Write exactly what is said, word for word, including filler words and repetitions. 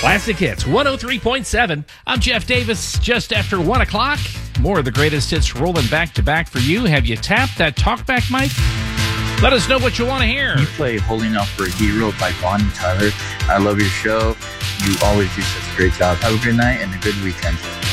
Classic Hits one oh three point seven. I'm Jeff Davis. Just after one o'clock, more of the greatest hits rolling back to back for you. Have you tapped that talkback mic? Let us know what you want to hear. You play Holding Out for a Hero by Bonnie Tyler. I love your show. You always do such a great job. Have a good night and a good weekend.